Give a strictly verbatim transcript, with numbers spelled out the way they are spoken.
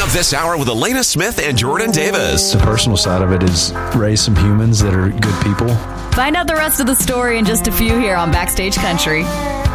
of this hour with Elena Smith and Jordan Davis. The personal side of it is raise some humans that are good people. Find out the rest of the story in just a few here on Backstage Country.